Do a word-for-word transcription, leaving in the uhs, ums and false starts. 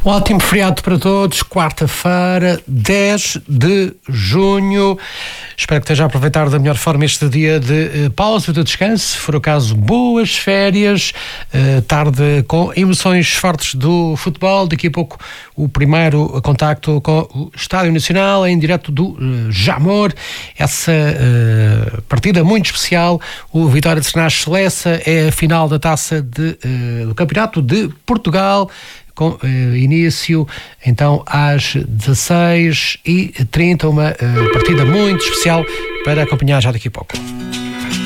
Um ótimo feriado para todos, quarta-feira, dez de junho. Espero que esteja a aproveitar da melhor forma este dia de uh, pausa, de descanso. Se for o caso, boas férias, uh, tarde com emoções fortes do futebol. Daqui a pouco o primeiro contacto com o Estádio Nacional, em direto do uh, Jamor. Essa uh, partida muito especial. O Vitória de Sernás Lessa é a final da taça de, uh, do Campeonato de Portugal, com uh, início então às dezasseis e trinta, uma uh, partida muito especial para acompanhar já daqui a pouco.